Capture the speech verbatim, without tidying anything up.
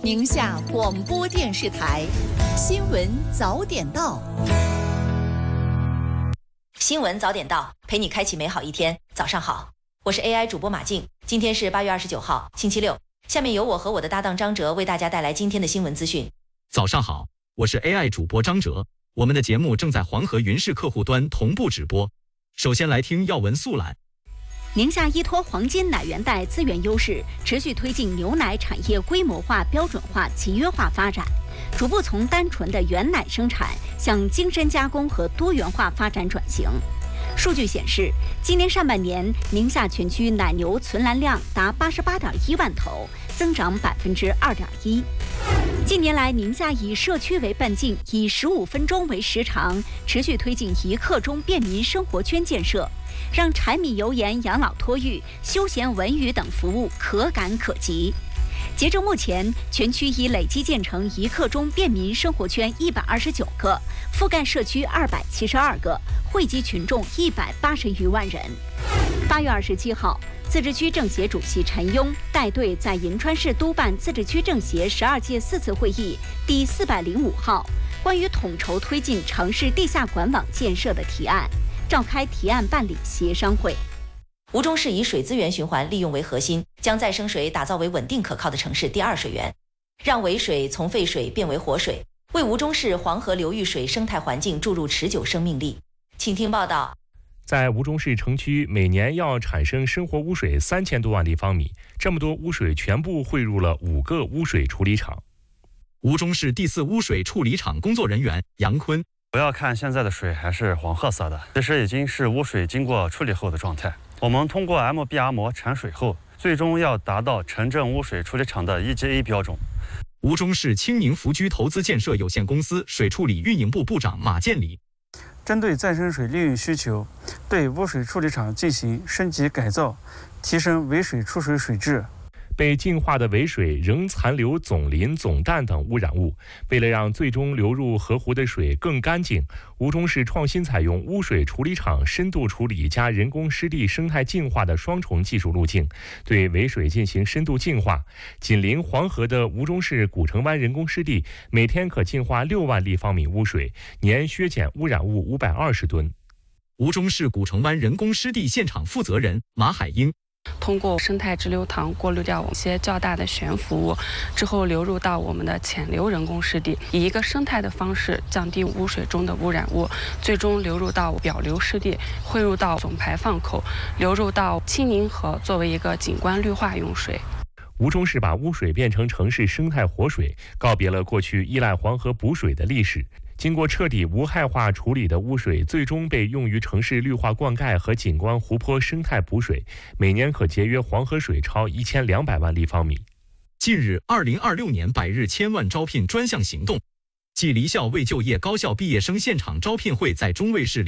宁夏广播电视台新闻早点到。 新闻早点到，陪你开启美好一天。早上好，我是 A I 主播马静。今天是八月二十九号，星期六。下面由我和我的搭档张哲为大家带来今天的新闻资讯。 早上好，我是 A I 主播张哲。我们的节目正在黄河云视客户端同步直播。首先来听要闻速览。 宁夏依托黄金奶源带资源优势，持续推进牛奶产业规模化、标准化、集约化发展，逐步从单纯的原奶生产向精深加工和多元化发展转型。数据显示，今年上半年宁夏全区奶牛存栏量达八十八点一万头，增长百分之二点一。近年来，宁夏以社区为半径，以十五分钟为时长，持续推进一刻钟便民生活圈建设，让柴米油盐、养老托育、休闲文娱等服务可感可及。截至目前，全区已累计建成一刻钟便民生活圈一百二十九个，覆盖社区二百七十二个，惠及群众一百八十余万人。八月二十七号，自治区政协主席陈庸带队在银川市督办自治区政协十二届四次会议第四百零五号关于统筹推进城市地下管网建设的提案，召开提案办理协商会。 吴中市以水资源循环利用为核心，将再生水打造为稳定可靠的城市第二水源，让尾水从废水变为活水，为吴中市黄河流域水生态环境注入持久生命力。请听报道。 在吴中市城区，每年要产生生活污水三千多万立方米，这么多污水全部汇入了五个污水处理厂。 吴中市第四污水处理厂工作人员杨坤： 不要看现在的水还是黄褐色的，其实已经是污水经过处理后的状态。我们通过 M B R 膜产水后，最终要达到城镇污水处理厂的 E G A 标准。 吴中市青宁福居投资建设有限公司水处理运营部部长马建礼： 针对再生水利用需求，对污水处理厂进行升级改造，提升尾水出水水质。 被净化的尾水仍残留总磷、总氮等污染物。为了让最终流入河湖的水更干净，吴中市创新采用污水处理厂深度处理加人工湿地生态净化的双重技术路径，对尾水进行深度净化。紧邻黄河的吴中市古城湾人工湿地每天可净化六万立方米污水，年削减污染物五百二十吨。 吴中市古城湾人工湿地现场负责人马海英： 通过生态直流塘过滤掉一些较大的悬浮物之后，流入到我们的浅流人工湿地，以一个生态的方式降低污水中的污染物，最终流入到表流湿地，汇入到总排放口，流入到青宁河作为一个景观绿化用水。 吴中市把污水变成城市生态活水，告别了过去依赖黄河补水的历史。经过彻底无害化处理的污水，最终被用于城市绿化灌溉和景观湖泊生态补水，每年可节约黄河水超一千两百万立方米。 近日，二零二六年百日千万招聘专项行动暨离校未就业高校毕业生现场招聘会在中卫市